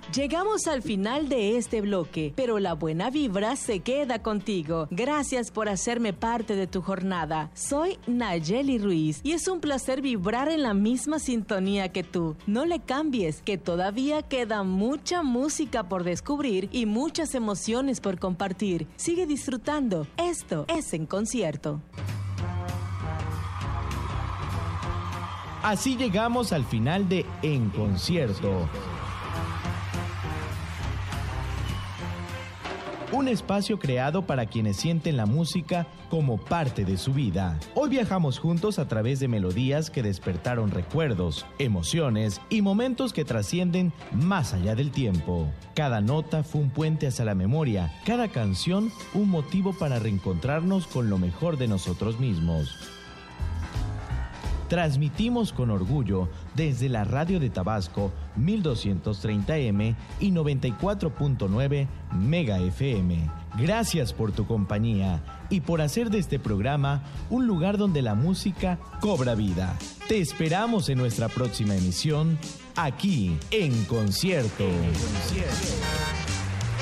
Llegamos al final de este bloque, pero la buena vibra se queda contigo. Gracias por hacerme parte de tu jornada. Soy Nayeli Ruiz y es un placer vibrar en la misma sintonía que tú. No le cambies, que todavía queda mucha música por descubrir y muchas emociones por compartir. Sigue disfrutando. Esto es En Concierto. Así llegamos al final de En Concierto. Un espacio creado para quienes sienten la música como parte de su vida. Hoy viajamos juntos a través de melodías que despertaron recuerdos, emociones y momentos que trascienden más allá del tiempo. Cada nota fue un puente hacia la memoria, cada canción un motivo para reencontrarnos con lo mejor de nosotros mismos. Transmitimos con orgullo desde la radio de Tabasco 1230M y 94.9 Mega FM. Gracias por tu compañía y por hacer de este programa un lugar donde la música cobra vida. Te esperamos en nuestra próxima emisión, aquí en Concierto. En Concierto.